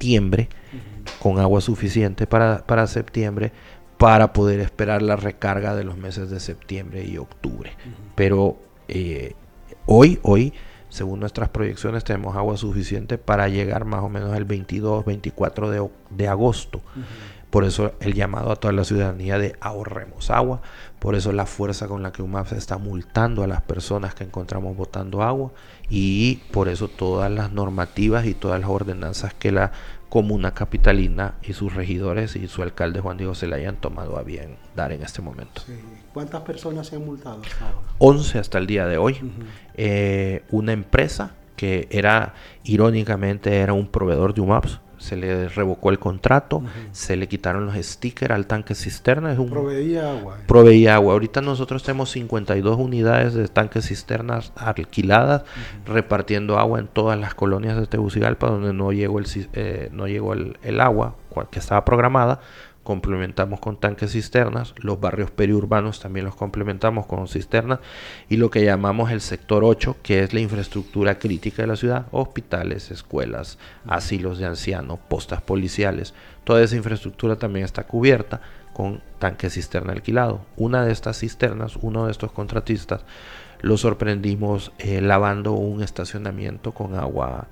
septiembre, con agua suficiente para septiembre, para poder esperar la recarga de los meses de septiembre y octubre. Pero hoy, según nuestras proyecciones, tenemos agua suficiente para llegar más o menos el 22, 24 de agosto. Por eso el llamado a toda la ciudadanía de ahorremos agua. Por eso la fuerza con la que UMAPS está multando a las personas que encontramos botando agua. Y por eso todas las normativas y todas las ordenanzas que la comuna capitalina y sus regidores y su alcalde Juan Diego se le hayan tomado a bien dar en este momento. Sí. ¿Cuántas personas se han multado hasta ahora? 11 hasta el día de hoy. Una empresa que irónicamente era un proveedor de UMAPS, se le revocó el contrato, se le quitaron los stickers al tanque cisterna. Proveía agua. Proveía agua. Ahorita nosotros tenemos 52 unidades de tanques cisternas alquiladas, repartiendo agua en todas las colonias de Tegucigalpa donde no llegó el agua que estaba programada. Complementamos con tanques cisternas, los barrios periurbanos también los complementamos con cisternas, y lo que llamamos el sector 8, que es la infraestructura crítica de la ciudad: hospitales, escuelas, asilos de ancianos, postas policiales. Toda esa infraestructura también está cubierta con tanque cisterna alquilado. Una de estas cisternas, uno de estos contratistas, lo sorprendimos lavando un estacionamiento con agua,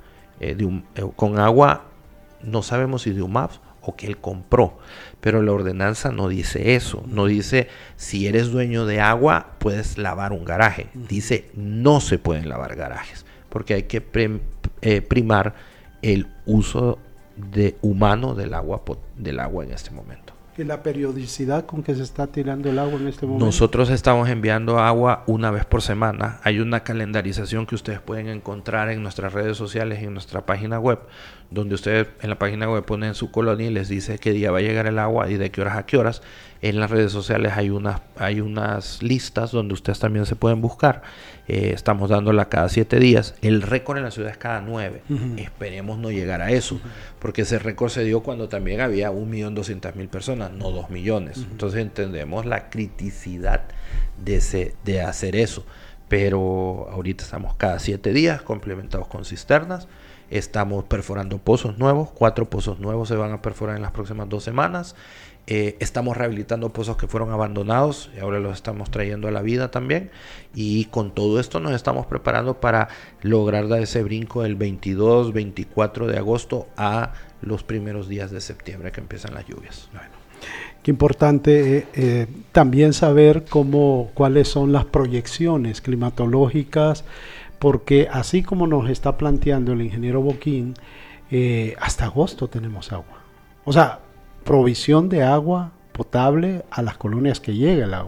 no sabemos si de UMAPS o que él compró, pero la ordenanza no dice eso, no dice si eres dueño de agua puedes lavar un garaje, dice no se pueden lavar garajes, porque hay que primar el uso humano del agua en este momento. ¿Y la periodicidad con que se está tirando el agua en este momento? Nosotros estamos enviando agua una vez por semana. Hay una calendarización que ustedes pueden encontrar en nuestras redes sociales y en nuestra página web, donde ustedes en la página web ponen su colonia y les dice qué día va a llegar el agua y de qué horas a qué horas. En las redes sociales hay unas listas donde ustedes también se pueden buscar. Estamos dándola cada 7 días. El récord en la ciudad es cada 9. Esperemos no llegar a eso, porque ese récord se dio cuando también había 1.200.000 personas, no 2 millones. Entonces entendemos la criticidad de hacer eso. Pero ahorita estamos cada 7 días complementados con cisternas. Estamos perforando pozos nuevos. 4 pozos nuevos se van a perforar en las próximas 2 semanas. Estamos rehabilitando pozos que fueron abandonados y ahora los estamos trayendo a la vida también, y con todo esto nos estamos preparando para lograr dar ese brinco del 22, 24 de agosto a los primeros días de septiembre que empiezan las lluvias. Bueno, qué importante también saber cuáles son las proyecciones climatológicas, porque así como nos está planteando el ingeniero Boquín, hasta agosto tenemos agua. O sea, provisión de agua potable a las colonias que llega el agua.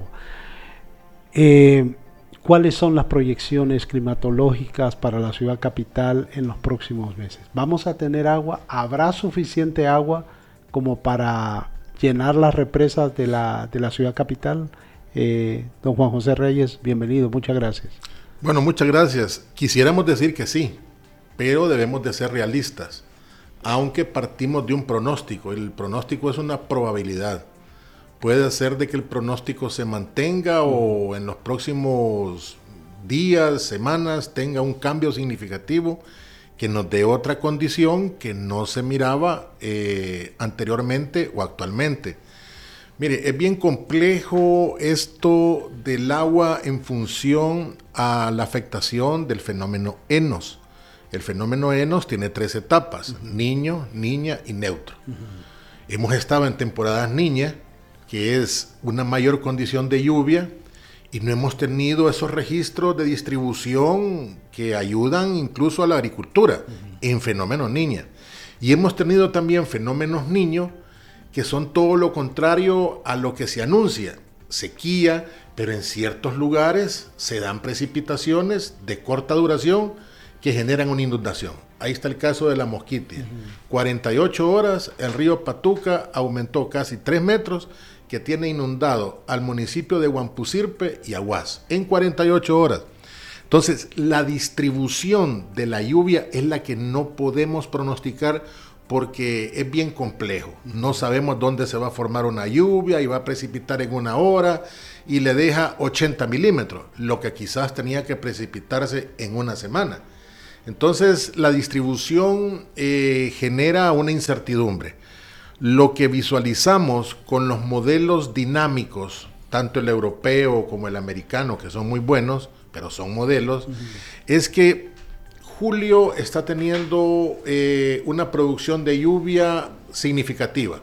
¿Cuáles son las proyecciones climatológicas para la ciudad capital en los próximos meses? ¿Vamos a tener agua? ¿Habrá suficiente agua como para llenar las represas de la ciudad capital? Don Juan José Reyes, bienvenido, muchas gracias. Bueno, muchas gracias. Quisiéramos decir que sí, pero debemos de ser realistas. Aunque partimos de un pronóstico, el pronóstico es una probabilidad. Puede ser de que el pronóstico se mantenga o en los próximos días, semanas, tenga un cambio significativo que nos dé otra condición que no se miraba anteriormente o actualmente. Mire, es bien complejo esto del agua en función a la afectación del fenómeno ENOS. El fenómeno ENOS tiene 3 etapas: niño, niña y neutro. Hemos estado en temporadas niña, que es una mayor condición de lluvia, y no hemos tenido esos registros de distribución que ayudan incluso a la agricultura en fenómeno niña. Y hemos tenido también fenómenos niños que son todo lo contrario a lo que se anuncia: sequía, pero en ciertos lugares se dan precipitaciones de corta duración que generan una inundación. Ahí está el caso de la Mosquitia. 48 horas, el río Patuca aumentó casi 3 metros, que tiene inundado al municipio de Huampusirpe y Aguas, en 48 horas. Entonces, la distribución de la lluvia es la que no podemos pronosticar, porque es bien complejo. No sabemos dónde se va a formar una lluvia y va a precipitar en 1 hora y le deja 80 milímetros, lo que quizás tenía que precipitarse en 1 semana. Entonces, la distribución genera una incertidumbre. Lo que visualizamos con los modelos dinámicos, tanto el europeo como el americano, que son muy buenos, pero son modelos, es que julio está teniendo una producción de lluvia significativa.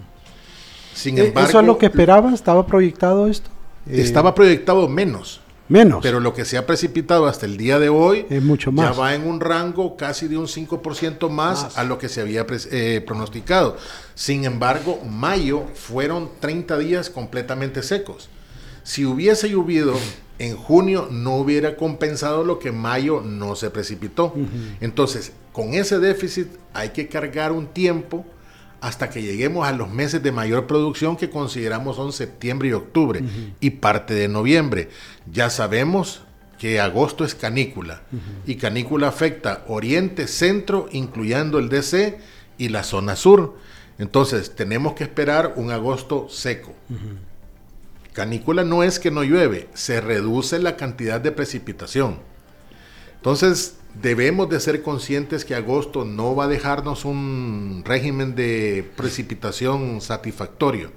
Sin embargo, ¿eso es lo que esperaba? ¿Estaba proyectado esto? Estaba proyectado menos. Menos. Pero lo que se ha precipitado hasta el día de hoy es mucho más. Ya va en un rango casi de un 5% más a lo que se había pronosticado. Sin embargo, mayo fueron 30 días completamente secos. Si hubiese llovido en junio, no hubiera compensado lo que mayo no se precipitó. Entonces, con ese déficit hay que cargar un tiempo hasta que lleguemos a los meses de mayor producción, que consideramos son septiembre y octubre, y parte de noviembre. Ya sabemos que agosto es canícula, y canícula afecta oriente, centro, incluyendo el DC y la zona sur. Entonces tenemos que esperar un agosto seco. Canícula no es que no llueve, se reduce la cantidad de precipitación. Entonces debemos de ser conscientes que agosto no va a dejarnos un régimen de precipitación satisfactorio.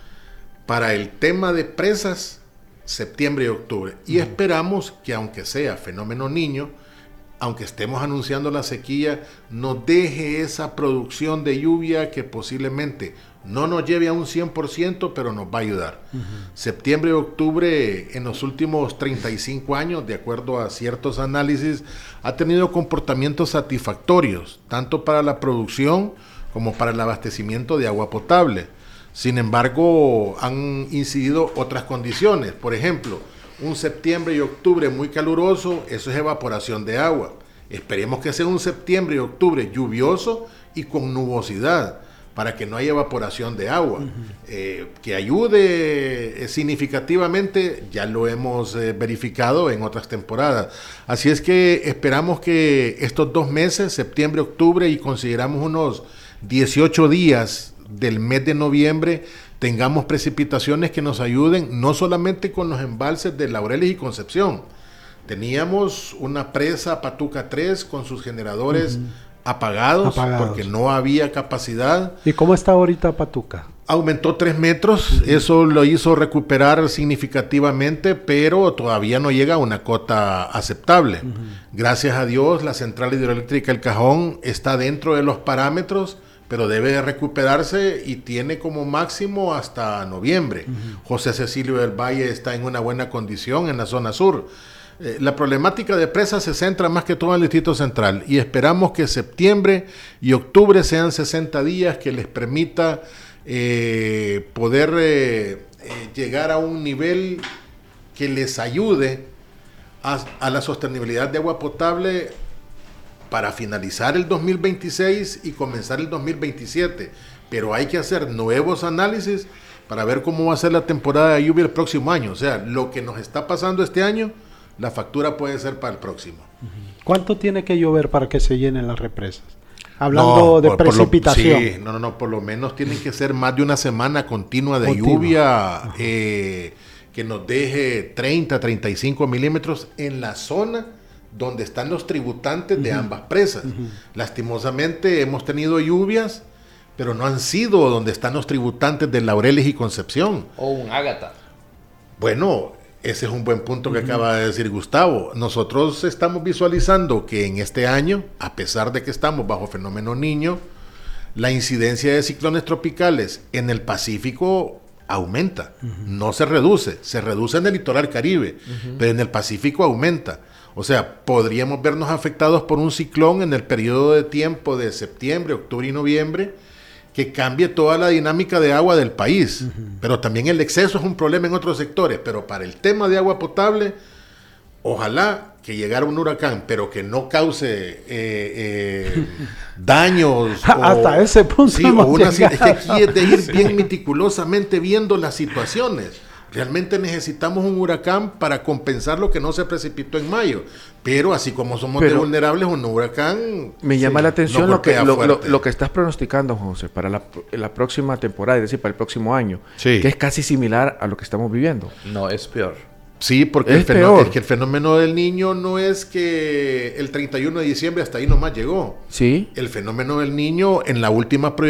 Para el tema de presas, septiembre y octubre. Y esperamos que, aunque sea fenómeno Niño, aunque estemos anunciando la sequía, nos deje esa producción de lluvia que posiblemente no nos lleve a un 100%, pero nos va a ayudar. Septiembre y octubre, en los últimos 35 años, de acuerdo a ciertos análisis, ha tenido comportamientos satisfactorios, tanto para la producción como para el abastecimiento de agua potable. Sin embargo, han incidido otras condiciones. Por ejemplo, un septiembre y octubre muy caluroso, eso es evaporación de agua. Esperemos que sea un septiembre y octubre lluvioso y con nubosidad, para que no haya evaporación de agua. Que ayude significativamente, ya lo hemos verificado en otras temporadas. Así es que esperamos que estos 2 meses, septiembre, octubre, y consideramos unos 18 días del mes de noviembre, tengamos precipitaciones que nos ayuden, no solamente con los embalses de Laureles y Concepción. Teníamos una presa Patuca 3 con sus generadores apagados porque no había capacidad. ¿Y cómo está ahorita Patuca? Aumentó 3 metros, eso lo hizo recuperar significativamente, pero todavía no llega a una cota aceptable. Gracias a Dios, la central hidroeléctrica El Cajón está dentro de los parámetros, pero debe de recuperarse y tiene como máximo hasta noviembre. José Cecilio del Valle está en una buena condición en la zona sur. La problemática de presas se centra más que todo en el Distrito Central, y esperamos que septiembre y octubre sean 60 días que les permita poder llegar a un nivel que les ayude a la sostenibilidad de agua potable para finalizar el 2026 y comenzar el 2027. Pero hay que hacer nuevos análisis para ver cómo va a ser la temporada de lluvia el próximo año. O sea, lo que nos está pasando este año, la factura puede ser para el próximo. ¿Cuánto tiene que llover para que se llenen las represas? Hablando de precipitación. Por lo menos tienen que ser más de una semana continua de lluvia que nos deje 30, 35 milímetros en la zona donde están los tributantes de ambas presas. Lastimosamente hemos tenido lluvias, pero no han sido donde están los tributantes de Laureles y Concepción. O un Ágata. Bueno, ese es un buen punto que acaba de decir Gustavo. Nosotros estamos visualizando que en este año, a pesar de que estamos bajo fenómeno Niño, la incidencia de ciclones tropicales en el Pacífico aumenta, no se reduce en el litoral Caribe, pero en el Pacífico aumenta. O sea, podríamos vernos afectados por un ciclón en el periodo de tiempo de septiembre, octubre y noviembre, que cambie toda la dinámica de agua del país. Pero también el exceso es un problema en otros sectores. Pero para el tema de agua potable, ojalá que llegara un huracán, pero que no cause daños. Hasta ese punto. Sí, es que aquí es de ir bien meticulosamente viendo las situaciones. Realmente necesitamos un huracán para compensar lo que no se precipitó en mayo. Pero así como somos vulnerables, un huracán... Me llama la atención lo que estás pronosticando, José, para la próxima temporada, es decir, para el próximo año, que es casi similar a lo que estamos viviendo. No, es peor. Sí, porque es que el fenómeno del niño no es que el 31 de diciembre hasta ahí nomás llegó. Sí. El fenómeno del niño en la última proyección